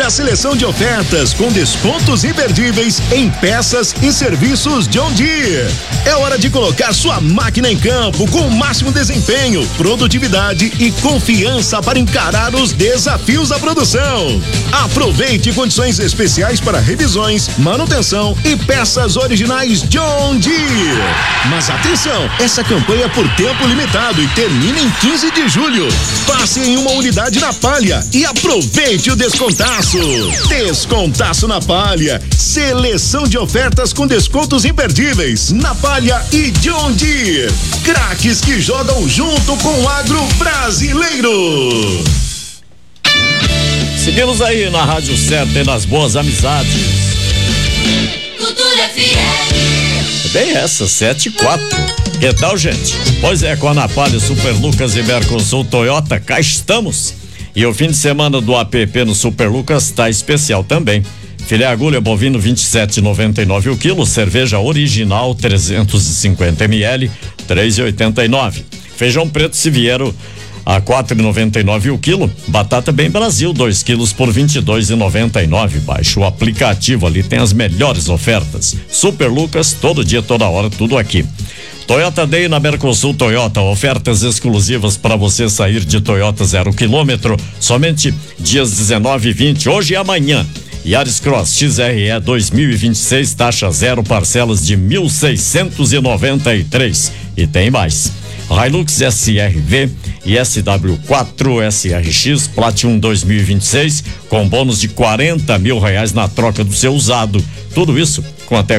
Confira a seleção de ofertas com descontos imperdíveis em peças e serviços John Deere. É hora de colocar sua máquina em campo com o máximo desempenho, produtividade e confiança para encarar os desafios da produção. Aproveite condições especiais para revisões, manutenção e peças originais John Deere. Mas atenção, essa campanha é por tempo limitado e termina em 15 de julho. Passe em uma unidade na Palha e aproveite o descontaço. Descontaço na Palha. Seleção de ofertas com descontos imperdíveis na Palha e John Deere. Craques que jogam junto com o agro brasileiro. Seguimos aí na Rádio Certa e nas boas amizades. Cultura FM. Bem essa, 7-4. Que tal, gente? Pois é, com a Ana Palha, Super Lucas e Mercosul Toyota, cá estamos. E o fim de semana do APP no Super Lucas tá especial também. Filé agulha bovino 27,99 o quilo, cerveja original 350 ml, 3,89. Feijão preto Siviero a 4,99 o quilo. Batata Bem Brasil 2 quilos por 22,99. Baixe o aplicativo, ali tem as melhores ofertas. Super Lucas, todo dia, toda hora, tudo aqui. Toyota Day na Mercosul Toyota, ofertas exclusivas para você sair de Toyota 0 km, somente dias 19 e 20, hoje e amanhã. Yaris Cross XRE 2026, taxa zero, parcelas de 1.693. E tem mais. Hilux SR-V e SW4 SRX Platinum 2026 com bônus de R$40 mil na troca do seu usado. Tudo isso com até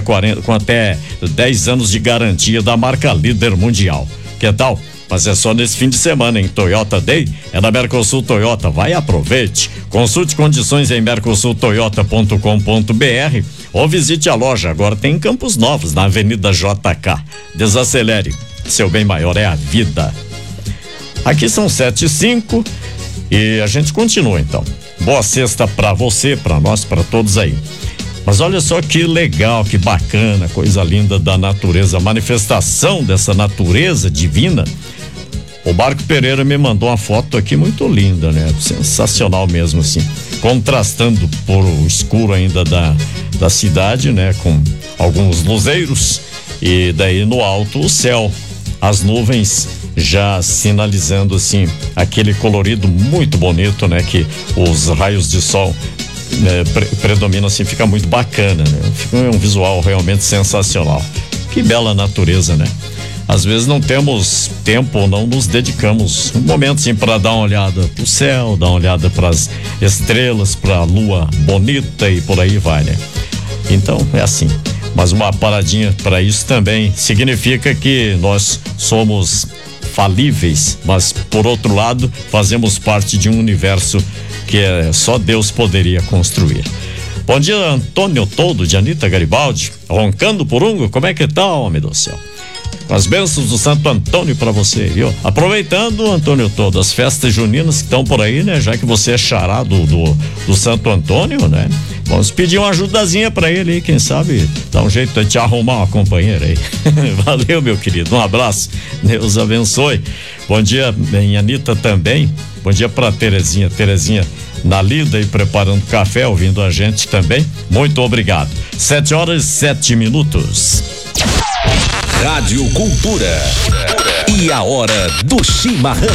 10 anos de garantia da marca líder mundial. Que tal? Mas é só nesse fim de semana, em Toyota Day, é na Mercosul Toyota. Vai, aproveite. Consulte condições em mercosultoyota.com.br ou visite a loja. Agora tem em Campos Novos, na Avenida JK. Desacelere. Seu bem maior é a vida. Aqui são 7:05 e a gente continua então. Boa sexta pra você, pra nós, pra todos aí. Mas olha só que legal, que bacana, coisa linda da natureza, a manifestação dessa natureza divina. O Marco Pereira me mandou uma foto aqui muito linda, né? Sensacional mesmo, assim. Contrastando por o escuro ainda da cidade, né? Com alguns luzeiros e daí no alto o céu. As nuvens já sinalizando assim aquele colorido muito bonito, né? Que os raios de sol predominam assim, fica muito bacana, né? Fica um visual realmente sensacional. Que bela natureza, né? Às vezes não temos tempo ou não nos dedicamos um momento assim para dar uma olhada pro céu, dar uma olhada pras estrelas, pra lua bonita e por aí vai, né? Então é assim. Mas uma paradinha para isso também significa que nós somos falíveis, mas por outro lado fazemos parte de um universo que só Deus poderia construir. Bom dia, Antônio Todo, de Anita Garibaldi, roncando porungo, como é que tá, homem do céu? Com as bênçãos do Santo Antônio para você, viu? Aproveitando, Antônio Todo, as festas juninas que estão por aí, né? Já que você é xará do Santo Antônio, né? Vamos pedir uma ajudazinha para ele aí, quem sabe dá um jeito de te arrumar uma companheira aí. Valeu, meu querido, um abraço, Deus abençoe. Bom dia, em Anita também. Bom dia pra Terezinha na lida e preparando café, ouvindo a gente também. Muito obrigado. 7:07. Rádio Cultura. E a hora do chimarrão.